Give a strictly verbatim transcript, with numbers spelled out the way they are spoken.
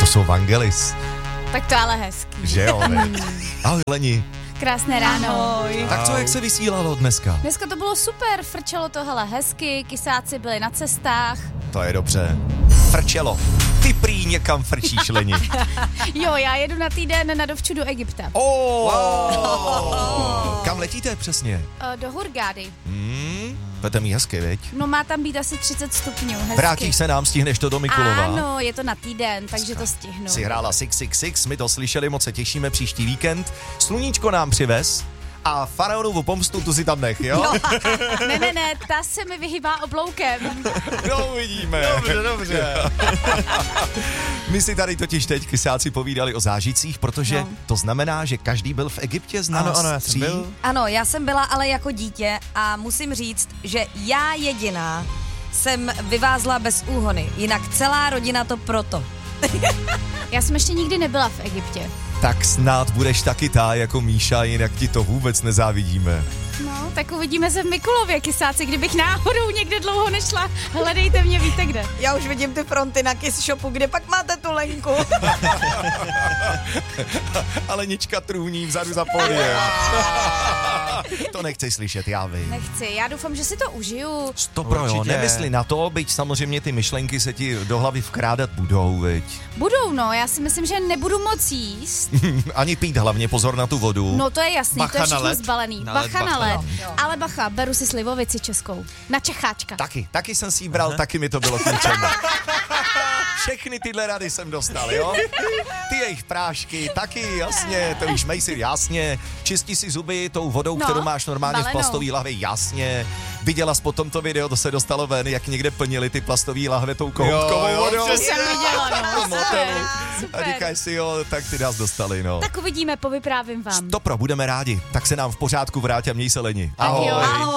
jsou Vangelis. Tak to ale hezký. Že jo, ne? Ahoj, Leni. Krásné ráno. Ahoj. Tak co, jak se vysílalo dneska? Dneska to bylo super, frčelo to hele hezky, kysáci byli na cestách. To je dobře. Frčelo. Ty prý někam frčíš, Leni. Jo, já jedu na týden na dovču do Egypta. Oh, wow. Kam letíte přesně? Uh, do Hurgády. Hmm, budete mít hezky, viď? No má tam být asi třicet stupňů, hezky. Vrátíš se nám, stihneš to do Mikulova? Ano, je to na týden, takže to stihnu. Si hrála šest set šedesát šest, my to slyšeli, moc se těšíme příští víkend. Sluníčko nám přivez a faraonovu pomstu tu si tam nech, jo? No, ne, ne, ne, ta se mi vyhýbá obloukem. No, uvidíme. Dobře, dobře. My si tady totiž teď kysáci povídali o zážitcích, protože No. to znamená, že každý byl v Egyptě z nás Ano, ano, já jsem tří. byl. Ano, já jsem byla ale jako dítě a musím říct, že já jediná jsem vyvázla bez úhony, jinak celá rodina to proto. Já jsem ještě nikdy nebyla v Egyptě. Tak snad budeš taky tá jako Míša, jinak ti to vůbec nezávidíme. No, tak uvidíme se v Mikulově, kysáci, kdybych náhodou někde dlouho nešla. Hledejte mě, víte kde. Já už vidím ty fronty na Kiss Shopu, kde pak máte tu Lenku. Ale Nička trůní vzadu za pódiem. To nechci slyšet, já vím. Nechci, já doufám, že si to užiju. Stopro, jo, Určitě. nemysli na to, byť samozřejmě ty myšlenky se ti do hlavy vkrádat budou, viď? Budou, no, já si myslím, že nebudu moc jíst. Ani pít, hlavně pozor na tu vodu. No to je jasný, Bacha to je na všechno led. zbalený. Na led, Bacha na bacha. led. Jo. Ale bacha, beru si slivovici českou. Na Čecháčka. Taky, taky jsem si ji bral, taky mi to bylo k ničemu. Všechny tyhle rady jsem dostal, jo? Ty jejich prášky, taky, jasně, to už mej si, jasně. Čistí si zuby tou vodou, No, kterou máš normálně v balenou. plastové lahvi, jasně. Viděla jsi potom to video, to se dostalo ven, jak někde plnili ty plastové lahve tou kohoutkovou vodou. To jsem viděla, no. V motelu. Super, A super. říkáš si, jo, tak ty nás dostali, no. Tak uvidíme, povyprávím vám. Stopro, budeme rádi. Tak se nám v pořádku vrátí a měj se, Leni. Tak jo, ahoj.